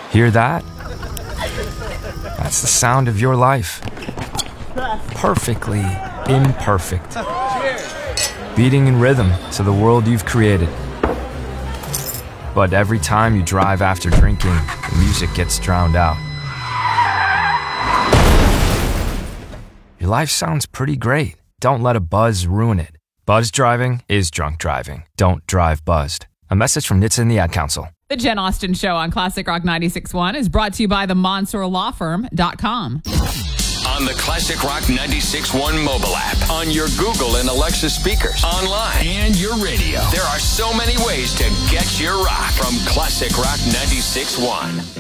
Hear that? That's the sound of your life. Perfectly imperfect. Beating in rhythm to the world you've created. But every time you drive after drinking, the music gets drowned out. Your life sounds pretty great. Don't let a buzz ruin it. Buzz driving is drunk driving. Don't drive buzzed. A message from NHTSA and the Ad Council. The Jen Austen Show on Classic Rock 96.1 is brought to you by the MonsourLawFirm.com. On the Classic Rock 96.1 mobile app, on your Google and Alexa speakers, online, and your radio. There are so many ways to get your rock from Classic Rock 96.1.